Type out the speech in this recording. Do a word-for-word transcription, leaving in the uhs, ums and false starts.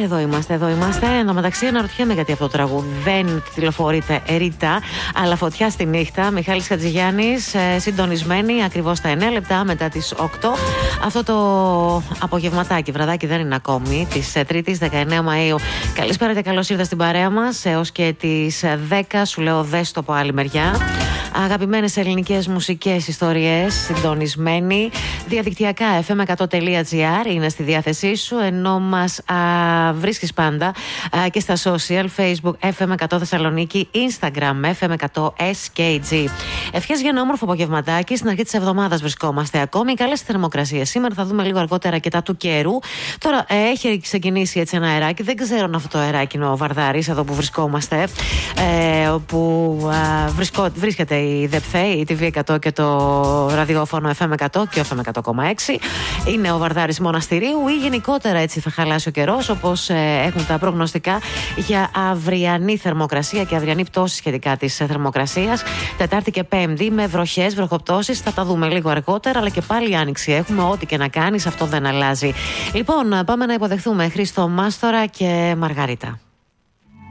εδώ είμαστε, εδώ είμαστε. Εν τω μεταξύ, αναρωτιέμαι γιατί αυτό το τραγούδι δεν τηλεφορείται ρητά, αλλά φωτιά στη νύχτα. Μιχάλης Χατζηγιάννης, ε, συντονισμένη ακριβώς τα εννέα λεπτά μετά τις οκτώ. Αυτό το απογευματάκι, βραδάκι δεν είναι ακόμη, της Τρίτης δεκαεννέα Μαΐου. Καλησπέρα και καλώς ήρθα στην παρέα μας έως και τις δέκα. Σου λέω δες το από άλλη μεριά. Αγαπημένες ελληνικές μουσικές ιστορίες, συντονισμένοι. Διαδικτυακά εφ εμ εκατό τελεία τζι άρ είναι στη διάθεσή σου, ενώ μας α, βρίσκεις πάντα α, και στα social, Facebook εφ εμ εκατό Θεσσαλονίκη, Instagram εφ εμ εκατό ες κέι τζι. Ευχές για ένα όμορφο απογευματάκι. Στην αρχή της εβδομάδας βρισκόμαστε ακόμη. Καλές θερμοκρασίες. Σήμερα θα δούμε λίγο αργότερα και τα του καιρού. Τώρα ε, έχει ξεκινήσει έτσι ένα αεράκι. Δεν ξέρω αν αυτό το αεράκι είναι ο Βαρδάρης, εδώ που βρισκόμαστε. Ε, όπου α, βρισκό, βρίσκεται η ΔΕΠΘΕ, η τι βι εκατό και το ραδιόφωνο εφ εμ εκατό και εφ εμ εκατό κόμμα έξι. Είναι ο Βαρδάρης Μοναστηρίου, ή γενικότερα έτσι θα χαλάσει ο καιρός, όπως ε, έχουν τα προγνωστικά για αυριανή θερμοκρασία και αυριανή πτώση σχετικά της θερμοκρασίας. Τετάρτη και Πέμπτη με βροχές, βροχοπτώσεις. Θα τα δούμε λίγο αργότερα, αλλά και πάλι άνοιξη έχουμε. Ό,τι και να κάνεις, αυτό δεν αλλάζει. Λοιπόν, πάμε να υποδεχθούμε Χρήστο Μάστορα και Μαργαρίτα.